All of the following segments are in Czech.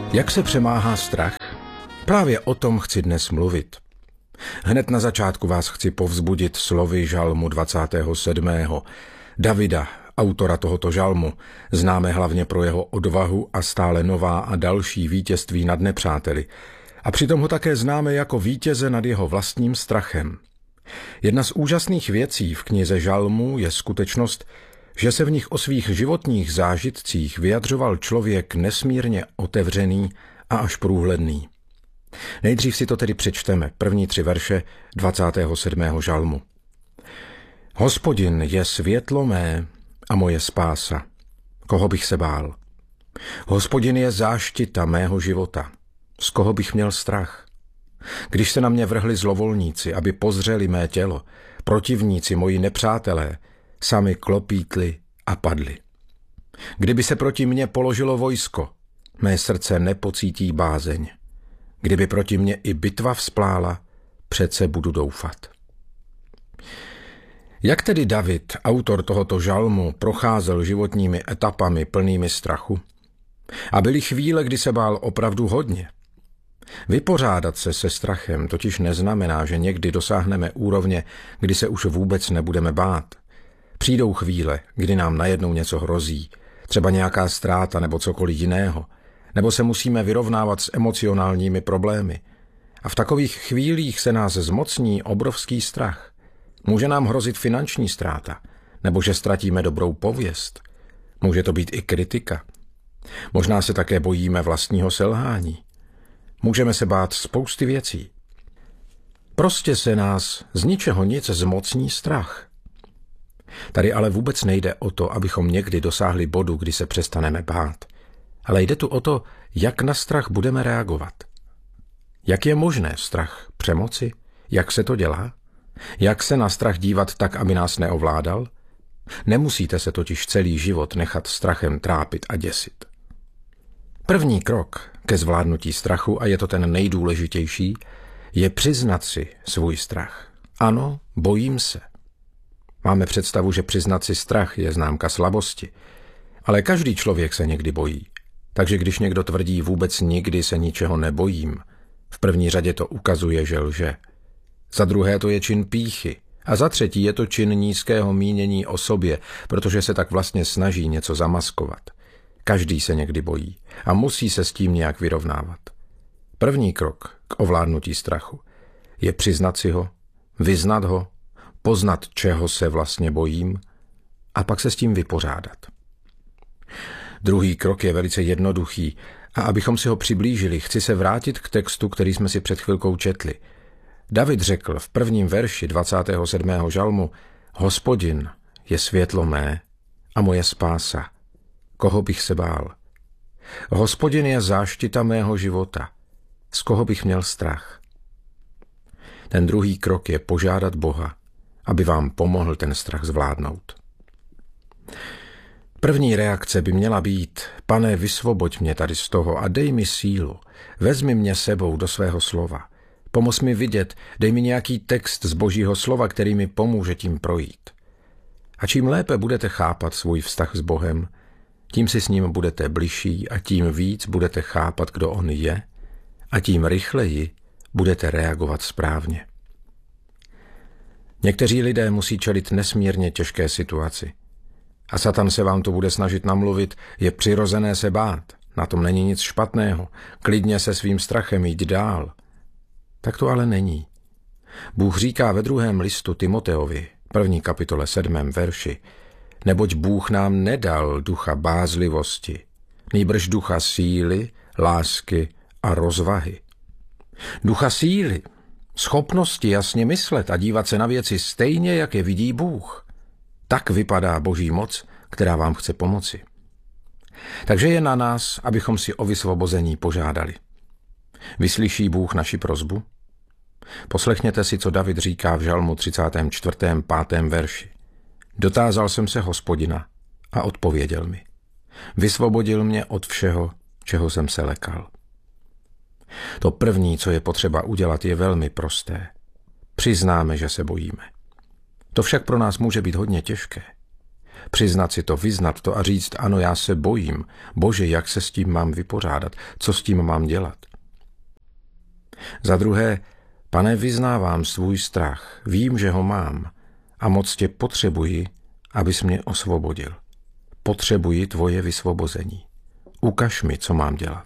Jak se přemáhá strach? Právě o tom chci dnes mluvit. Hned na začátku vás chci povzbudit slovy žalmu 27. Davida, autora tohoto žalmu, známe hlavně pro jeho odvahu a stále nová a další vítězství nad nepřáteli. A přitom ho také známe jako vítěze nad jeho vlastním strachem. Jedna z úžasných věcí v knize žalmů je skutečnost, že se v nich o svých životních zážitcích vyjadřoval člověk nesmírně otevřený a až průhledný. Nejdřív si to tedy přečteme, první 3 verše 27. žalmu. Hospodin je světlo mé a moje spása. Koho bych se bál? Hospodin je záštita mého života. Z koho bych měl strach? Když se na mě vrhli zlovolníci, aby pozřeli mé tělo, protivníci, moji nepřátelé, sami klopítli a padli. Kdyby se proti mně položilo vojsko, mé srdce nepocítí bázeň. Kdyby proti mně i bitva vzplála, přece budu doufat. Jak tedy David, autor tohoto žalmu, procházel životními etapami plnými strachu? A byly chvíle, kdy se bál opravdu hodně. Vypořádat se se strachem totiž neznamená, že někdy dosáhneme úrovně, kdy se už vůbec nebudeme bát. Přijdou chvíle, kdy nám najednou něco hrozí, třeba nějaká ztráta nebo cokoliv jiného, nebo se musíme vyrovnávat s emocionálními problémy. A v takových chvílích se nás zmocní obrovský strach. Může nám hrozit finanční ztráta, nebo že ztratíme dobrou pověst. Může to být i kritika. Možná se také bojíme vlastního selhání. Můžeme se bát spousty věcí. Prostě se nás z ničeho nic zmocní strach. Tady ale vůbec nejde o to, abychom někdy dosáhli bodu, kdy se přestaneme bát. Ale jde tu o to, jak na strach budeme reagovat. Jak je možné strach přemoci? Jak se to dělá? Jak se na strach dívat tak, aby nás neovládal? Nemusíte se totiž celý život nechat strachem trápit a děsit. První krok ke zvládnutí strachu, a je to ten nejdůležitější, je přiznat si svůj strach. Ano, bojím se. Máme představu, že přiznat si strach je známka slabosti. Ale každý člověk se někdy bojí. Takže když někdo tvrdí vůbec nikdy se ničeho nebojím, v první řadě to ukazuje, že lže. Za druhé to je čin pýchy. A za třetí je to čin nízkého mínění o sobě, protože se tak vlastně snaží něco zamaskovat. Každý se někdy bojí a musí se s tím nějak vyrovnávat. První krok k ovládnutí strachu je přiznat si ho, vyznat ho, poznat, čeho se vlastně bojím a pak se s tím vypořádat. Druhý krok je velice jednoduchý a abychom si ho přiblížili, chci se vrátit k textu, který jsme si před chvilkou četli. David řekl v prvním verši 27. žalmu: Hospodin je světlo mé a moje spása. Koho bych se bál? Hospodin je záštita mého života. Z koho bych měl strach? Ten druhý krok je požádat Boha, aby vám pomohl ten strach zvládnout. První reakce by měla být: Pane, vysvoboď mě tady z toho a dej mi sílu. Vezmi mě sebou do svého slova. Pomoz mi vidět, dej mi nějaký text z Božího slova, který mi pomůže tím projít. A čím lépe budete chápat svůj vztah s Bohem, tím si s ním budete bližší a tím víc budete chápat, kdo on je, a tím rychleji budete reagovat správně. Někteří lidé musí čelit nesmírně těžké situaci. A Satan se vám to bude snažit namluvit: je přirozené se bát, na tom není nic špatného, klidně se svým strachem jít dál. Tak to ale není. Bůh říká ve 2. listu Timoteovi, 1. kapitole 7. verši: Neboť Bůh nám nedal ducha bázlivosti, nýbrž ducha síly, lásky a rozvahy. Ducha síly, schopnosti jasně myslet a dívat se na věci stejně, jak je vidí Bůh. Tak vypadá Boží moc, která vám chce pomoci. Takže je na nás, abychom si o vysvobození požádali. Vyslyší Bůh naši prosbu? Poslechněte si, co David říká v žalmu 34. 5. verši. Dotázal jsem se Hospodina a odpověděl mi. Vysvobodil mě od všeho, čeho jsem se lekal. To první, co je potřeba udělat, je velmi prosté. Přiznáme, že se bojíme. To však pro nás může být hodně těžké. Přiznat si to, vyznat to a říct, ano, já se bojím. Bože, jak se s tím mám vypořádat? Co s tím mám dělat? Za druhé, Pane, vyznávám svůj strach, vím, že ho mám a moc tě potřebuji, abys mě osvobodil. Potřebuji tvoje vysvobození. Ukaž mi, co mám dělat.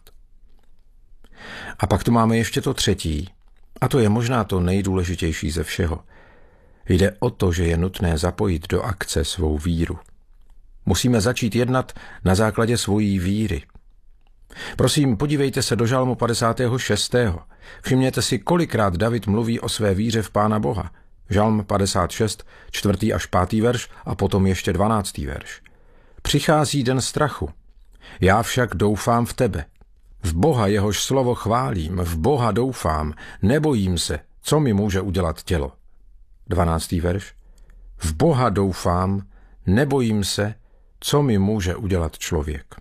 A pak tu máme ještě to třetí, a to je možná to nejdůležitější ze všeho. Jde o to, že je nutné zapojit do akce svou víru. Musíme začít jednat na základě svojí víry. Prosím, podívejte se do Žalmu 56. Všimněte si, kolikrát David mluví o své víře v Pána Boha. Žalm 56, 4. až 5. verš a potom ještě 12. verš. Přichází den strachu. Já však doufám v tebe. V Boha, jehož slovo chválím, v Boha doufám, nebojím se, co mi může udělat tělo. 12. verš. V Boha doufám, nebojím se, co mi může udělat člověk.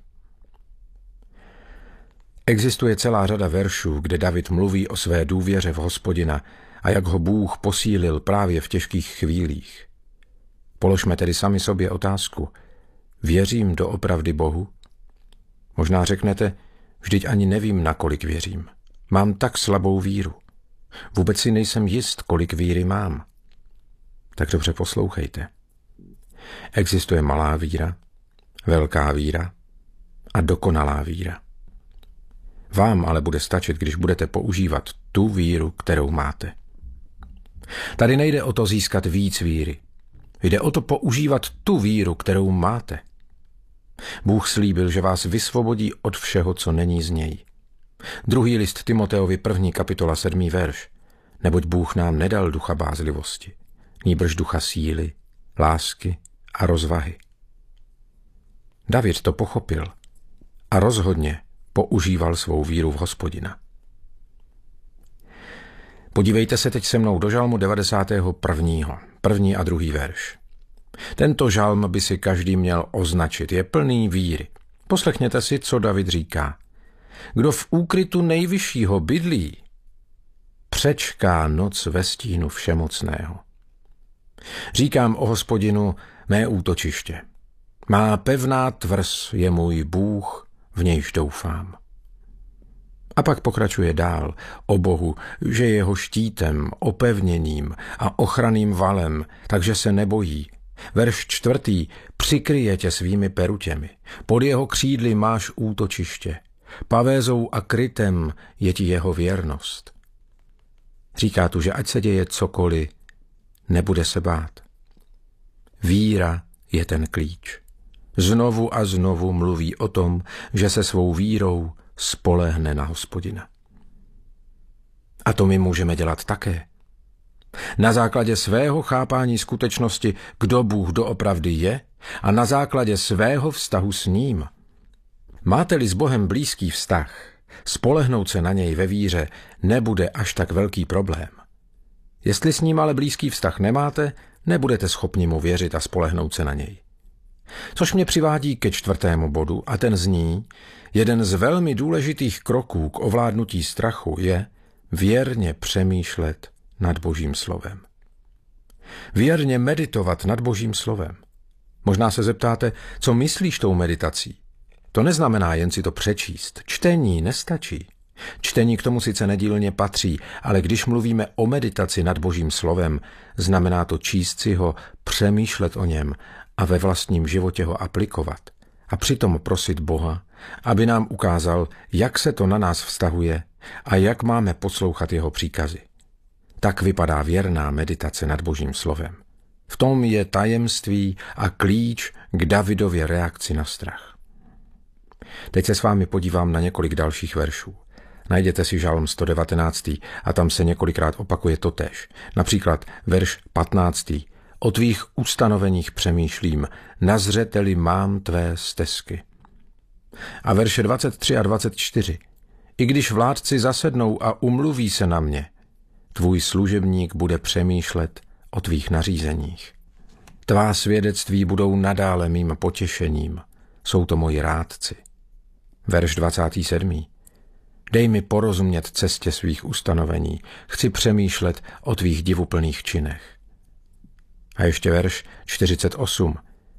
Existuje celá řada veršů, kde David mluví o své důvěře v Hospodina a jak ho Bůh posílil právě v těžkých chvílích. Položme tedy sami sobě otázku. Věřím doopravdy Bohu? Možná řeknete, vždyť ani nevím, nakolik věřím. Mám tak slabou víru. Vůbec si nejsem jist, kolik víry mám. Tak dobře poslouchejte. Existuje malá víra, velká víra a dokonalá víra. Vám ale bude stačit, když budete používat tu víru, kterou máte. Tady nejde o to získat víc víry. Jde o to používat tu víru, kterou máte. Bůh slíbil, že vás vysvobodí od všeho, co není z něj. 2. list Timoteovi 1. kapitola 7. verš. Neboť Bůh nám nedal ducha bázlivosti, nýbrž ducha síly, lásky a rozvahy. David to pochopil a rozhodně používal svou víru v Hospodina. Podívejte se teď se mnou do Žalmu 91. 1. a 2. verš. Tento žalm by si každý měl označit, je plný víry. Poslechněte si, co David říká. Kdo v úkrytu nejvyššího bydlí, přečká noc ve stínu všemocného. Říkám o Hospodinu mé útočiště. Má pevná tvrz je můj Bůh, v nějž doufám. A pak pokračuje dál o Bohu, že je jeho štítem, opevněním a ochranným valem, takže se nebojí. Verš 4. Přikryje tě svými perutěmi. Pod jeho křídly máš útočiště. Pavézou a krytem je ti jeho věrnost. Říká tu, že ať se děje cokoliv, nebude se bát. Víra je ten klíč. Znovu a znovu mluví o tom, že se svou vírou spolehne na Hospodina. A to my můžeme dělat také. Na základě svého chápání skutečnosti, kdo Bůh doopravdy je, a na základě svého vztahu s ním. Máte-li s Bohem blízký vztah, spolehnout se na něj ve víře nebude až tak velký problém. Jestli s ním ale blízký vztah nemáte, nebudete schopni mu věřit a spolehnout se na něj. Což mě přivádí ke 4. bodu a ten zní, jeden z velmi důležitých kroků k ovládnutí strachu je věrně přemýšlet nad Božím slovem. Věrně meditovat nad Božím slovem. Možná se zeptáte, co myslíš tou meditací? To neznamená jen si to přečíst. Čtení nestačí. Čtení k tomu sice nedílně patří, ale když mluvíme o meditaci nad Božím slovem, znamená to číst si ho, přemýšlet o něm a ve vlastním životě ho aplikovat. A přitom prosit Boha, aby nám ukázal, jak se to na nás vztahuje a jak máme poslouchat jeho příkazy. Tak vypadá věrná meditace nad Božím slovem. V tom je tajemství a klíč k Davidově reakci na strach. Teď se s vámi podívám na několik dalších veršů. Najděte si Žalm 119. a tam se několikrát opakuje totéž. Například verš 15. O tvých ustanoveních přemýšlím, na zřeteli mám tvé stezky. A verše 23 a 24. I když vládci zasednou a umluví se na mě, tvůj služebník bude přemýšlet o tvých nařízeních. Tvá svědectví budou nadále mým potěšením, jsou to moji rádci. Verš 27. Dej mi porozumět cestě svých ustanovení, chci přemýšlet o tvých divuplných činech. A ještě verš 48.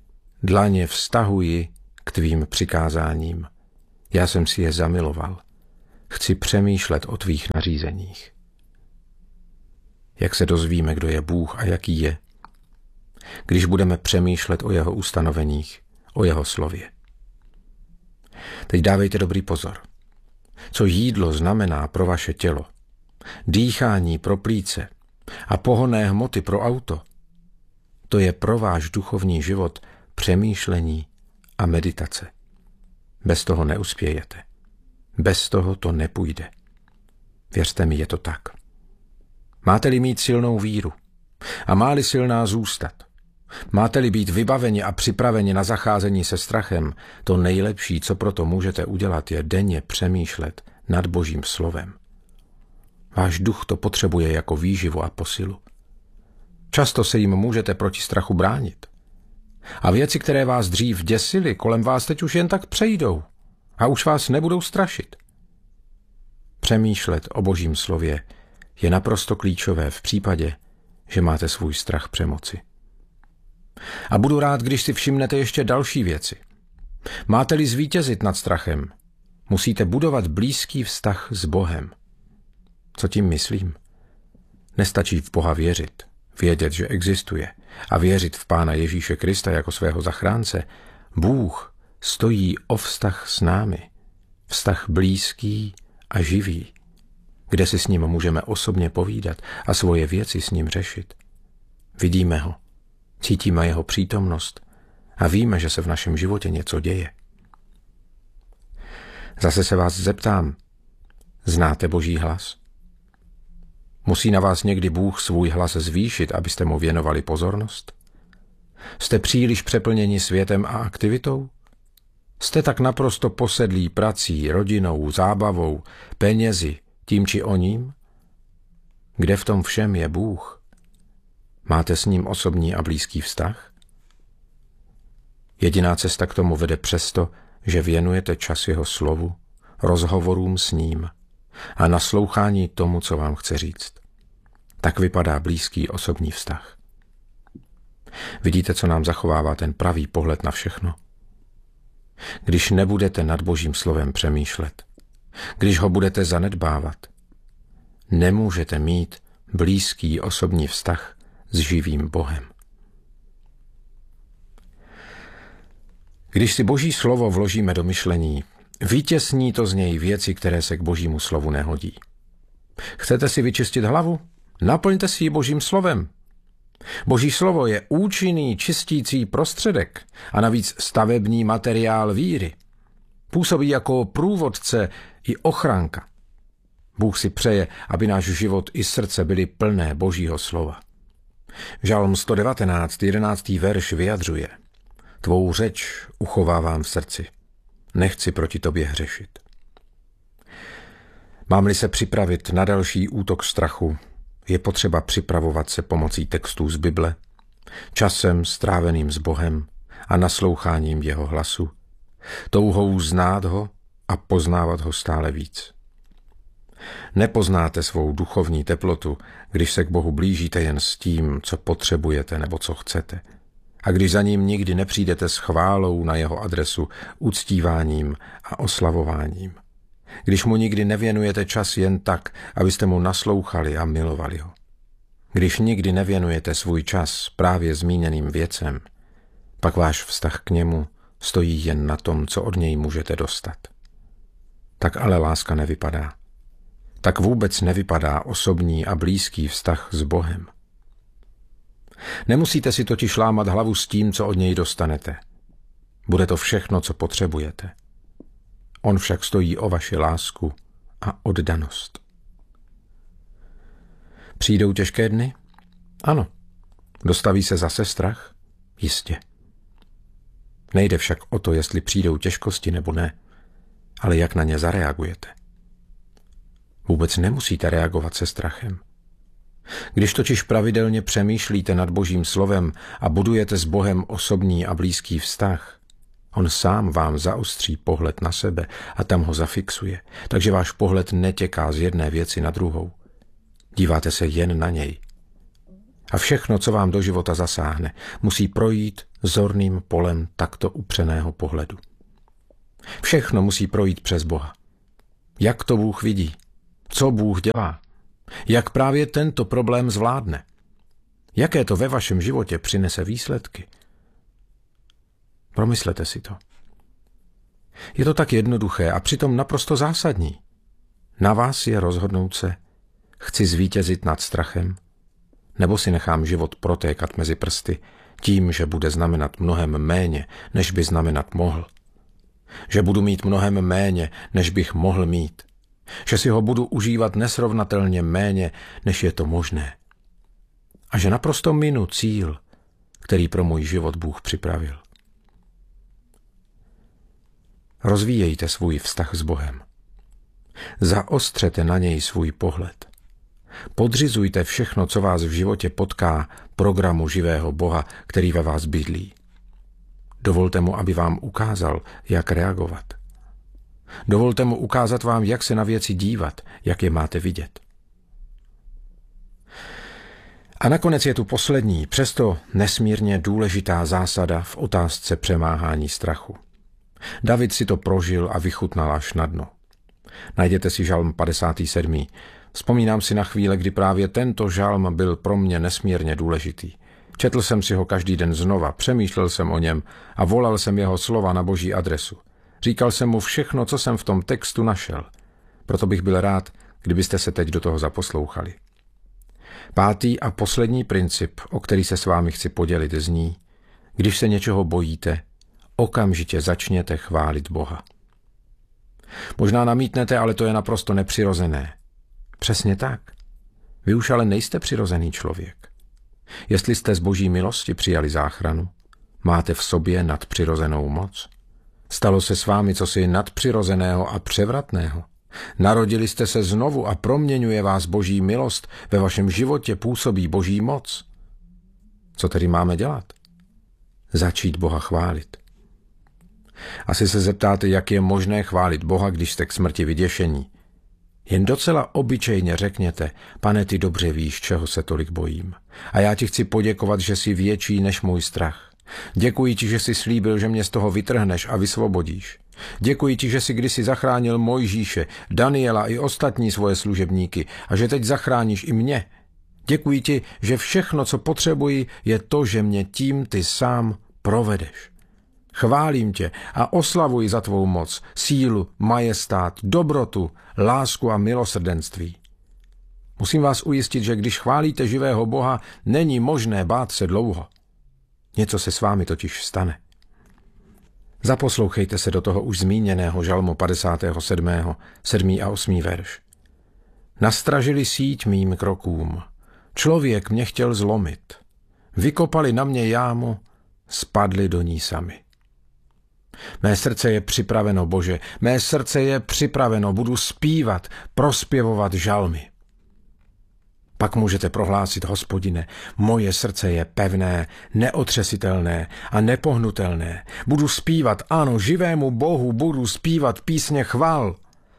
Dlaně vztahuji k tvým přikázáním. Já jsem si je zamiloval. Chci přemýšlet o tvých nařízeních. Jak se dozvíme, kdo je Bůh a jaký je? Když budeme přemýšlet o jeho ustanoveních, o jeho slově. Teď dávejte dobrý pozor. Co jídlo znamená pro vaše tělo, dýchání pro plíce a pohonné hmoty pro auto, to je pro váš duchovní život přemýšlení a meditace. Bez toho neuspějete. Bez toho to nepůjde. Věřte mi, je to tak. Máte-li mít silnou víru a má-li silná zůstat, máte-li být vybaveni a připraveni na zacházení se strachem, to nejlepší, co proto můžete udělat, je denně přemýšlet nad Božím slovem. Váš duch to potřebuje jako výživu a posilu. Často se jim můžete proti strachu bránit. A věci, které vás dřív děsily, kolem vás teď už jen tak přejdou a už vás nebudou strašit. Přemýšlet o Božím slově je naprosto klíčové v případě, že máte svůj strach přemoci. A budu rád, když si všimnete ještě další věci. Máte-li zvítězit nad strachem, musíte budovat blízký vztah s Bohem. Co tím myslím? Nestačí v Boha věřit, vědět, že existuje a věřit v Pána Ježíše Krista jako svého zachránce. Bůh stojí o vztah s námi. Vztah blízký a živý, kde si s ním můžeme osobně povídat a svoje věci s ním řešit. Vidíme ho, cítíme jeho přítomnost a víme, že se v našem životě něco děje. Zase se vás zeptám, znáte Boží hlas? Musí na vás někdy Bůh svůj hlas zvýšit, abyste mu věnovali pozornost? Jste příliš přeplněni světem a aktivitou? Jste tak naprosto posedlí prací, rodinou, zábavou, penězi, tím či oním? Kde v tom všem je Bůh? Máte s ním osobní a blízký vztah? Jediná cesta k tomu vede přesto, že věnujete čas jeho slovu, rozhovorům s ním a naslouchání tomu, co vám chce říct. Tak vypadá blízký osobní vztah. Vidíte, co nám zachovává ten pravý pohled na všechno? Když nebudete nad Božím slovem přemýšlet, když ho budete zanedbávat, nemůžete mít blízký osobní vztah s živým Bohem. Když si Boží slovo vložíme do myšlení, vytěsní to z něj věci, které se k Božímu slovu nehodí. Chcete si vyčistit hlavu? Naplňte si ji Božím slovem. Boží slovo je účinný čistící prostředek a navíc stavební materiál víry. Působí jako průvodce i ochránka. Bůh si přeje, aby náš život i srdce byly plné Božího slova. Žalm 119, 11. verš vyjadřuje: Tvou řeč uchovávám v srdci, nechci proti tobě hřešit. Mám-li se připravit na další útok strachu, je potřeba připravovat se pomocí textů z Bible, časem stráveným s Bohem a nasloucháním jeho hlasu, touhou znát ho a poznávat ho stále víc. Nepoznáte svou duchovní teplotu, když se k Bohu blížíte jen s tím, co potřebujete nebo co chcete, a když za ním nikdy nepřijdete s chválou na jeho adresu, uctíváním a oslavováním. Když mu nikdy nevěnujete čas jen tak, abyste mu naslouchali a milovali ho. Když nikdy nevěnujete svůj čas právě zmíněným věcem, pak váš vztah k němu stojí jen na tom, co od něj můžete dostat. Tak ale láska nevypadá. Tak vůbec nevypadá osobní a blízký vztah s Bohem. Nemusíte si totiž lámat hlavu s tím, co od něj dostanete. Bude to všechno, co potřebujete. On však stojí o vaši lásku a oddanost. Přijdou těžké dny? Ano. Dostaví se zase strach? Jistě. Nejde však o to, jestli přijdou těžkosti nebo ne, ale jak na ně zareagujete. Vůbec nemusíte reagovat se strachem. Když totiž pravidelně přemýšlíte nad Božím slovem a budujete s Bohem osobní a blízký vztah, on sám vám zaostří pohled na sebe a tam ho zafixuje, takže váš pohled netěká z jedné věci na druhou. Díváte se jen na něj. A všechno, co vám do života zasáhne, musí projít zorným polem takto upřeného pohledu. Všechno musí projít přes Boha. Jak to Bůh vidí? Co Bůh dělá? Jak právě tento problém zvládne? Jaké to ve vašem životě přinese výsledky? Promyslete si to. Je to tak jednoduché a přitom naprosto zásadní. Na vás je rozhodnout se, chci zvítězit nad strachem, nebo si nechám život protékat mezi prsty tím, že bude znamenat mnohem méně, než by znamenat mohl. Že budu mít mnohem méně, než bych mohl mít. Že si ho budu užívat nesrovnatelně méně, než je to možné. A že naprosto minu cíl, který pro můj život Bůh připravil. Rozvíjejte svůj vztah s Bohem. Zaostřete na něj svůj pohled. Podřizujte všechno, co vás v životě potká, programu živého Boha, který ve vás bydlí. Dovolte mu, aby vám ukázal, jak reagovat. Dovolte mu ukázat vám, jak se na věci dívat, jak je máte vidět. A nakonec je tu poslední, přesto nesmírně důležitá zásada v otázce přemáhání strachu. David si to prožil a vychutnal až na dno. Najděte si žalm 57. Vzpomínám si na chvíle, kdy právě tento žalm byl pro mě nesmírně důležitý. Četl jsem si ho každý den znova, přemýšlel jsem o něm a volal jsem jeho slova na Boží adresu. Říkal jsem mu všechno, co jsem v tom textu našel. Proto bych byl rád, kdybyste se teď do toho zaposlouchali. 5. a poslední princip, o který se s vámi chci podělit, zní: když se něčeho bojíte, okamžitě začněte chválit Boha. Možná namítnete, ale to je naprosto nepřirozené. Přesně tak. Vy už ale nejste přirozený člověk. Jestli jste z Boží milosti přijali záchranu, máte v sobě nadpřirozenou moc. Stalo se s vámi cosi nadpřirozeného a převratného. Narodili jste se znovu a proměňuje vás Boží milost, ve vašem životě působí Boží moc. Co tedy máme dělat? Začít Boha chválit. Asi se zeptáte, jak je možné chválit Boha, když jste k smrti vyděšení. Jen docela obyčejně řekněte: Pane, ty dobře víš, čeho se tolik bojím. A já ti chci poděkovat, že jsi větší než můj strach. Děkuji ti, že jsi slíbil, že mě z toho vytrhneš a vysvobodíš. Děkuji ti, že jsi kdysi zachránil Mojžíše, Daniela i ostatní svoje služebníky a že teď zachráníš i mě. Děkuji ti, že všechno, co potřebuji, je to, že mě tím ty sám provedeš. Chválím tě a oslavuji za tvou moc, sílu, majestát, dobrotu, lásku a milosrdenství. Musím vás ujistit, že když chválíte živého Boha, není možné bát se dlouho. Něco se s vámi totiž stane. Zaposlouchejte se do toho už zmíněného žalmu 57. 7. a 8. verš. Nastražili síť mým krokům. Člověk mě chtěl zlomit. Vykopali na mě jámu, spadli do ní sami. Mé srdce je připraveno, Bože, mé srdce je připraveno, budu zpívat, prospěvovat žalmy. Pak můžete prohlásit: Hospodine, moje srdce je pevné, neotřesitelné a nepohnutelné. Budu zpívat, ano, živému Bohu budu zpívat písně chval.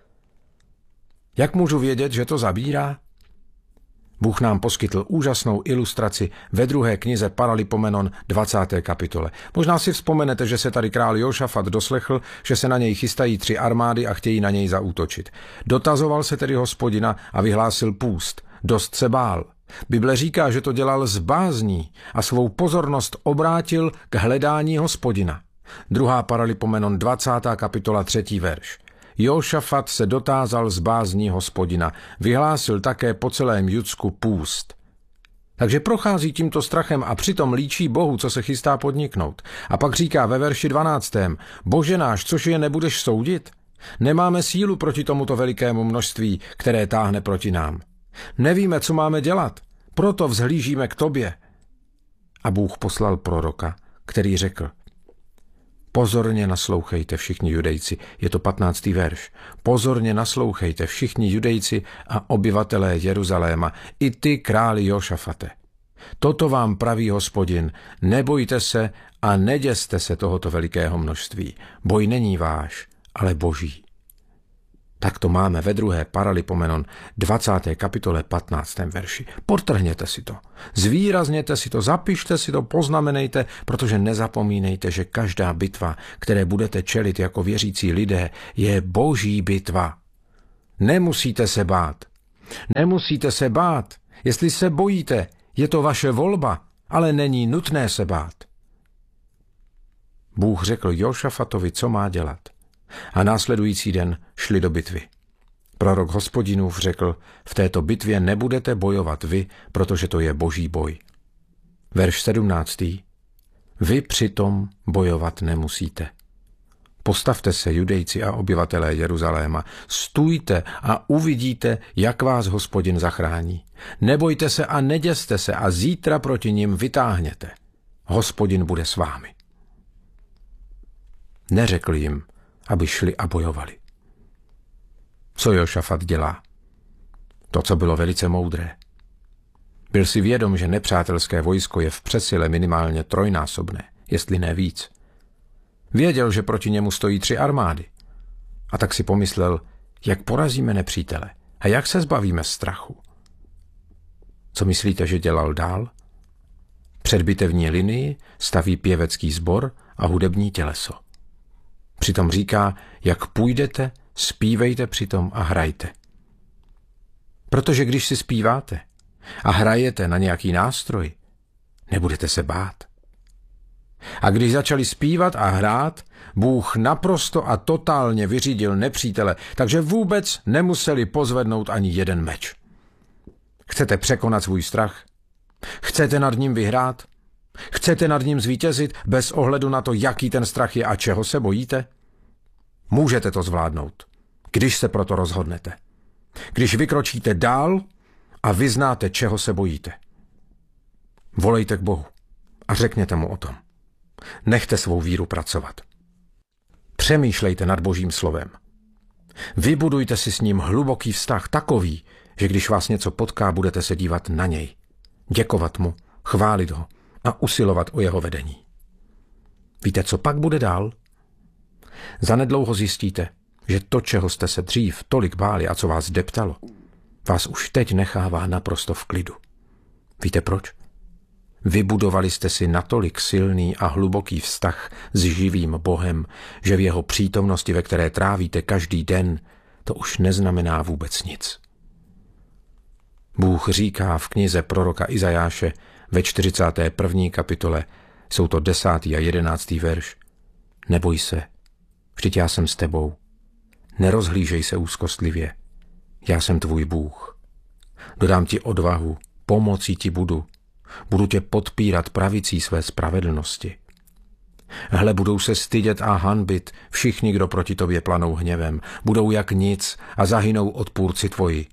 Jak můžu vědět, že to zabírá? Bůh nám poskytl úžasnou ilustraci ve 2. knize Paralipomenon 20. kapitole. Možná si vzpomenete, že se tady král Jošafat doslechl, že se na něj chystají 3 armády a chtějí na něj zaútočit. Dotazoval se tedy Hospodina a vyhlásil půst. Dost se bál. Bible říká, že to dělal z bázní a svou pozornost obrátil k hledání Hospodina. 2. Paralipomenon 20. kapitola 3. verš. Jošafat se dotázal z bázní Hospodina, vyhlásil také po celém Judsku půst. Takže prochází tímto strachem a přitom líčí Bohu, co se chystá podniknout. A pak říká ve verši 12. Bože náš, což je nebudeš soudit? Nemáme sílu proti tomuto velikému množství, které táhne proti nám. Nevíme, co máme dělat, proto vzhlížíme k tobě. A Bůh poslal proroka, který řekl: Pozorně naslouchejte všichni Judejci, je to 15. verš. Pozorně naslouchejte všichni Judejci a obyvatelé Jeruzaléma, i ty králi Jošafate. Toto vám praví Hospodin, nebojte se a neděste se tohoto velikého množství. Boj není váš, ale Boží. Tak to máme ve 2. Paralipomenon 20. kapitole 15. verši. Podtrhněte si to, zvýrazněte si to, zapište si to, poznamenejte, protože nezapomínejte, že každá bitva, které budete čelit jako věřící lidé, je boží bitva. Nemusíte se bát. Nemusíte se bát. Jestli se bojíte, je to vaše volba, ale není nutné se bát. Bůh řekl Jošafatovi, co má dělat. A následující den šli do bitvy. Prorok Hospodinův řekl, v této bitvě nebudete bojovat vy, protože to je boží boj. Verš 17. Vy přitom bojovat nemusíte. Postavte se, Judejci a obyvatelé Jeruzaléma, stůjte a uvidíte, jak vás Hospodin zachrání. Nebojte se a neděste se a zítra proti nim vytáhněte. Hospodin bude s vámi. Neřekl jim, aby šli a bojovali. Co Jošafat dělá? To, co bylo velice moudré. Byl si vědom, že nepřátelské vojsko je v přesile minimálně trojnásobné, jestli ne víc. Věděl, že proti němu stojí 3 armády. A tak si pomyslel, jak porazíme nepřítele a jak se zbavíme strachu. Co myslíte, že dělal dál? Před bitevní linii staví pěvecký sbor a hudební těleso. Přitom říká, jak půjdete, zpívejte přitom a hrajte. Protože když si zpíváte a hrajete na nějaký nástroj, nebudete se bát. A když začali zpívat a hrát, Bůh naprosto a totálně vyřídil nepřítele, takže vůbec nemuseli pozvednout ani jeden meč. Chcete překonat svůj strach? Chcete nad ním vyhrát? Chcete nad ním zvítězit bez ohledu na to, jaký ten strach je a čeho se bojíte? Můžete to zvládnout, když se proto rozhodnete. Když vykročíte dál a vyznáte, čeho se bojíte. Volejte k Bohu a řekněte mu o tom. Nechte svou víru pracovat. Přemýšlejte nad Božím slovem. Vybudujte si s ním hluboký vztah takový, že když vás něco potká, budete se dívat na něj, děkovat mu, chválit ho a usilovat o jeho vedení. Víte, co pak bude dál? Zanedlouho zjistíte, že to, čeho jste se dřív tolik báli a co vás deptalo, vás už teď nechává naprosto v klidu. Víte proč? Vybudovali jste si natolik silný a hluboký vztah s živým Bohem, že v jeho přítomnosti, ve které trávíte každý den, to už neznamená vůbec nic. Bůh říká v knize proroka Izajáše ve 41. kapitole, jsou to 10. a 11. verš, neboj se, vždyť já jsem s tebou, nerozhlížej se úzkostlivě, já jsem tvůj Bůh. Dodám ti odvahu, pomocí ti budu tě podpírat pravicí své spravedlnosti. Hle, budou se stydět a hanbit všichni, kdo proti tobě planou hněvem, budou jak nic a zahynou odpůrci tvoji.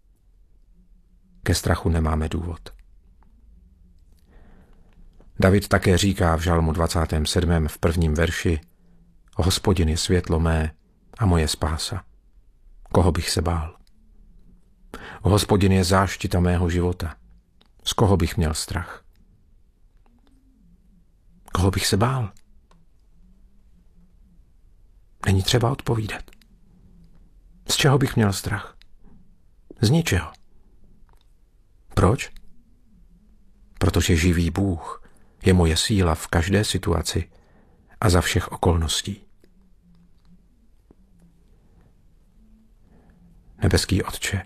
Ke strachu nemáme důvod. David také říká v žalmu 27. v 1. verši, Hospodin je světlo mé a moje spása. Koho bych se bál? Hospodin je záštita mého života. Z koho bych měl strach? Koho bych se bál? Není třeba odpovídat. Z čeho bych měl strach? Z ničeho. Proč? Protože živý Bůh je moje síla v každé situaci a za všech okolností. Nebeský Otče,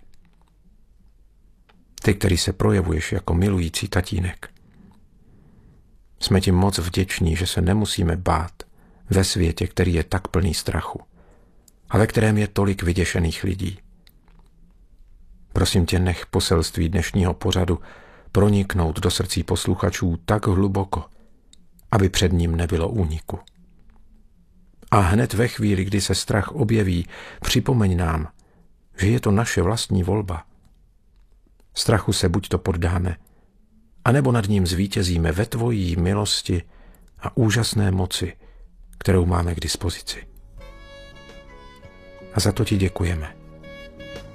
ty, který se projevuješ jako milující tatínek, jsme ti moc vděční, že se nemusíme bát ve světě, který je tak plný strachu a ve kterém je tolik vyděšených lidí. Prosím tě, nech poselství dnešního pořadu proniknout do srdcí posluchačů tak hluboko, aby před ním nebylo úniku. A hned ve chvíli, kdy se strach objeví, připomeň nám, že je to naše vlastní volba. Strachu se buď to poddáme, anebo nad ním zvítězíme ve tvojí milosti a úžasné moci, kterou máme k dispozici. A za to ti děkujeme.